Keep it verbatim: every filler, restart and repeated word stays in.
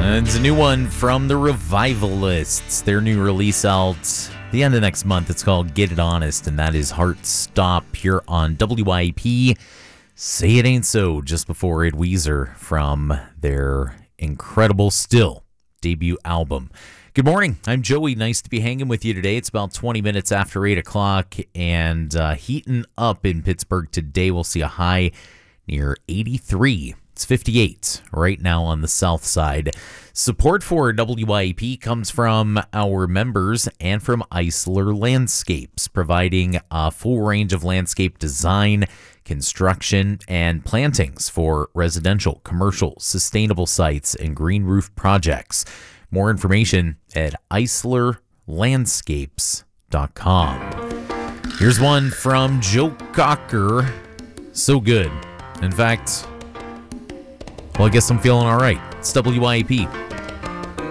And it's a new one from the Revivalists. Their new release out the end of next month. It's called Get It Honest, and that is Heart Stop here on W Y A P. Say It Ain't So, just before it, Weezer from their incredible Still debut album. Good morning. I'm Joey. Nice to be hanging with you today. It's about twenty minutes after eight o'clock, and uh, heating up in Pittsburgh today. We'll see a high near eighty-three. It's fifty-eight right now on the south side. Support for W Y A P comes from our members and from Eisler Landscapes, providing a full range of landscape design, construction, and plantings for residential, commercial, sustainable sites, and green roof projects. More information at eisler landscapes dot com. Here's one from Joe Cocker. So good. In fact, well, I guess I'm feeling all right. It's W Y A P.